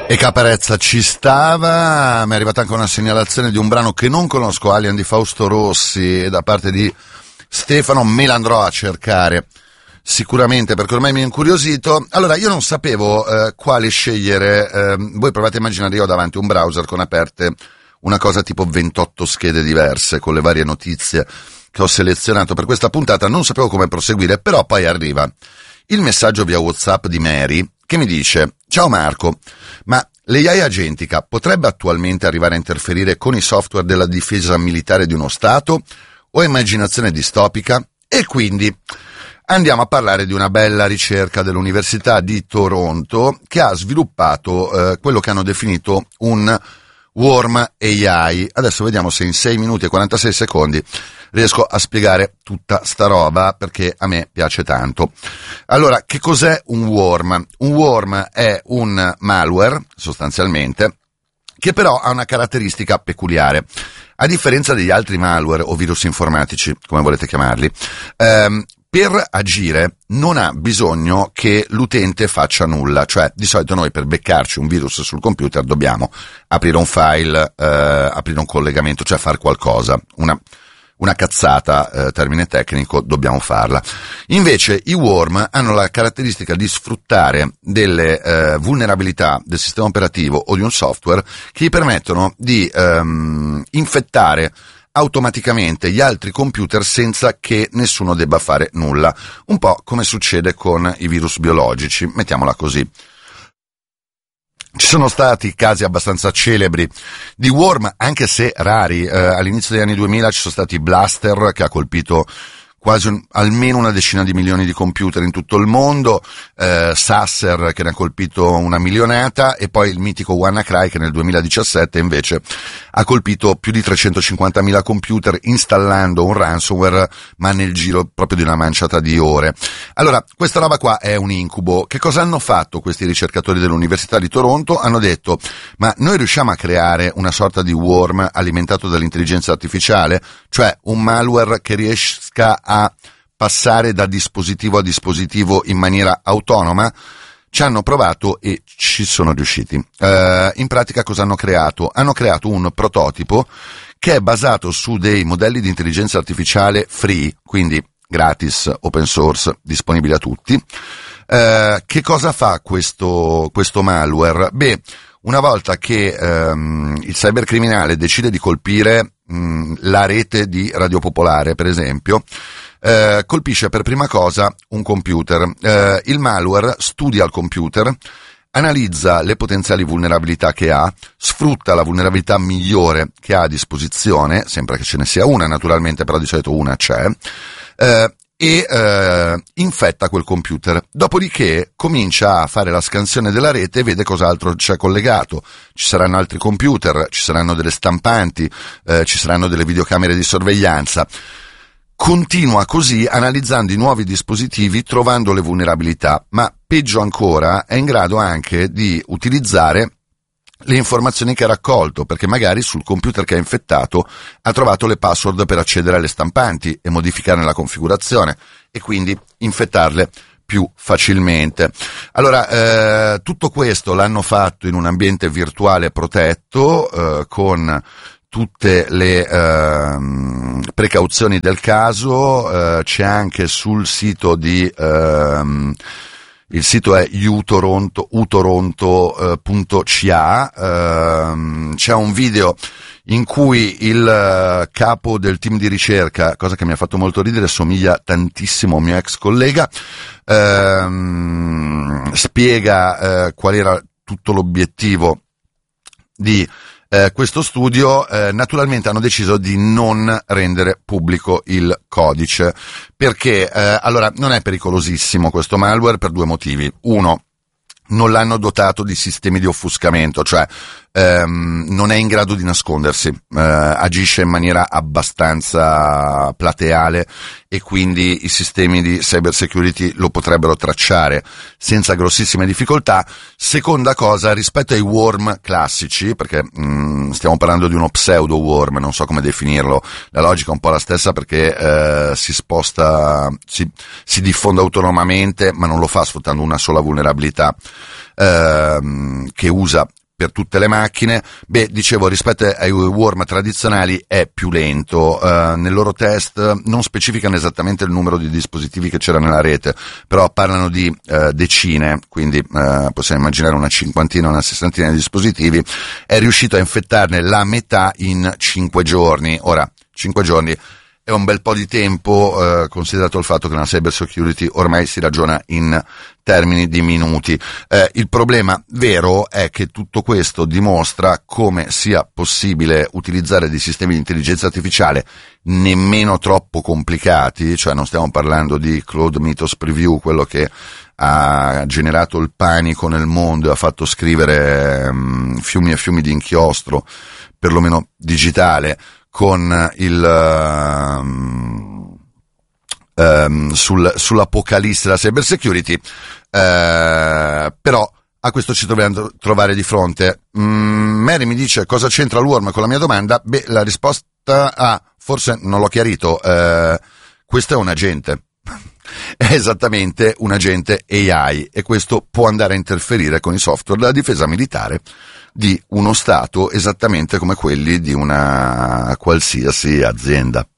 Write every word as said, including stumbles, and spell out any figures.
E Caparezza ci stava. Mi è arrivata anche una segnalazione di un brano che non conosco, Alien di Fausto Rossi, da parte di Stefano. Me l'andrò a cercare sicuramente, perché ormai mi è incuriosito. Allora, io non sapevo eh, quale scegliere. Eh, voi provate a immaginare, io ho davanti un browser con aperte una cosa tipo ventotto schede diverse con le varie notizie che ho selezionato per questa puntata. Non sapevo come proseguire, però poi arriva il messaggio via WhatsApp di Mary che mi dice: ciao Marco, ma l'A I agentica potrebbe attualmente arrivare a interferire con i software della difesa militare di uno Stato o è immaginazione distopica? E quindi andiamo a parlare di una bella ricerca dell'Università di Toronto che ha sviluppato eh, quello che hanno definito un Worm A I. Adesso vediamo se in sei minuti e quarantasei secondi riesco a spiegare tutta sta roba, perché a me piace tanto. Allora, che cos'è un worm? Un worm è un malware, sostanzialmente, che però ha una caratteristica peculiare. A differenza degli altri malware o virus informatici, come volete chiamarli, ehm, per agire non ha bisogno che l'utente faccia nulla. Cioè, di solito noi per beccarci un virus sul computer dobbiamo aprire un file, eh, aprire un collegamento, cioè fare qualcosa, una una cazzata, eh, termine tecnico, dobbiamo farla. Invece i worm hanno la caratteristica di sfruttare delle eh, vulnerabilità del sistema operativo o di un software che gli permettono di ehm, infettare automaticamente gli altri computer senza che nessuno debba fare nulla. Un po' come succede con i virus biologici, mettiamola così. Ci sono stati casi abbastanza celebri di worm, anche se rari. Eh, all'inizio degli anni duemila ci sono stati Blaster, che ha colpito quasi un, almeno una decina di milioni di computer in tutto il mondo, eh, Sasser, che ne ha colpito una milionata, e poi il mitico WannaCry, che nel duemiladiciassette invece ha colpito più di trecentocinquantamila computer installando un ransomware, ma nel giro proprio di una manciata di ore. Allora, questa roba qua è un incubo. Che cosa hanno fatto questi ricercatori dell'Università di Toronto? Hanno detto: ma noi riusciamo a creare una sorta di worm alimentato dall'intelligenza artificiale, cioè un malware che riesca a passare da dispositivo a dispositivo in maniera autonoma? Ci hanno provato e ci sono riusciti. Uh, in pratica cosa hanno creato? Hanno creato un prototipo che è basato su dei modelli di intelligenza artificiale free, quindi gratis, open source, disponibili a tutti. Uh, che cosa fa questo, questo malware? Beh, una volta che um, il cybercriminale decide di colpire um, la rete di Radio Popolare, per esempio, Uh, colpisce per prima cosa un computer. Uh, il malware studia il computer, analizza le potenziali vulnerabilità che ha, sfrutta la vulnerabilità migliore che ha a disposizione, sempre che ce ne sia una naturalmente, però di solito una c'è, uh, e uh, infetta quel computer. Dopodiché comincia a fare la scansione della rete e vede cos'altro c'è collegato. Ci saranno altri computer, ci saranno delle stampanti, uh, ci saranno delle videocamere di sorveglianza. Continua così, analizzando i nuovi dispositivi, trovando le vulnerabilità, ma peggio ancora è in grado anche di utilizzare le informazioni che ha raccolto, perché magari sul computer che ha infettato ha trovato le password per accedere alle stampanti e modificarne la configurazione e quindi infettarle più facilmente. Allora, eh, tutto questo l'hanno fatto in un ambiente virtuale protetto, eh, con tutte le ehm, precauzioni del caso. Eh, c'è anche sul sito di ehm, il sito è utoronto punto c a, ehm, c'è un video in cui il uh, capo del team di ricerca, cosa che mi ha fatto molto ridere, somiglia tantissimo a un mio ex collega, ehm, spiega eh, qual era tutto l'obiettivo di Eh, questo studio. Eh, naturalmente hanno deciso di non rendere pubblico il codice, perché eh, allora non è pericolosissimo questo malware per due motivi. Uno, non l'hanno dotato di sistemi di offuscamento, cioè ehm, non è in grado di nascondersi, eh, agisce in maniera abbastanza plateale e quindi i sistemi di cyber security lo potrebbero tracciare senza grossissime difficoltà. Seconda cosa, rispetto ai worm classici, perché mh, stiamo parlando di uno pseudo worm, non so come definirlo, la logica è un po' la stessa perché eh, si sposta, si, si diffonde autonomamente, ma non lo fa sfruttando una sola vulnerabilità ehm, che usa per tutte le macchine. Beh, dicevo, rispetto ai worm tradizionali è più lento, uh, nel loro test non specificano esattamente il numero di dispositivi che c'era nella rete, però parlano di uh, decine, quindi uh, possiamo immaginare una cinquantina, una sessantina di dispositivi. È riuscito a infettarne la metà in cinque giorni. Ora, cinque giorni è un bel po' di tempo, eh, considerato il fatto che nella cyber security ormai si ragiona in termini di minuti. Eh, il problema vero è che tutto questo dimostra come sia possibile utilizzare dei sistemi di intelligenza artificiale nemmeno troppo complicati, cioè non stiamo parlando di Claude Mythos Preview, quello che ha generato il panico nel mondo e ha fatto scrivere um, fiumi e fiumi di inchiostro, perlomeno digitale, con il um, um, sul, sull'apocalisse della cyber security, uh, però a questo ci dobbiamo trovare di fronte. Mm, Mary mi dice: cosa c'entra l'worm con la mia domanda? Beh, la risposta a ah, forse non l'ho chiarito, uh, questo è un agente. È esattamente un agente A I e questo può andare a interferire con i software della difesa militare di uno Stato esattamente come quelli di una qualsiasi azienda.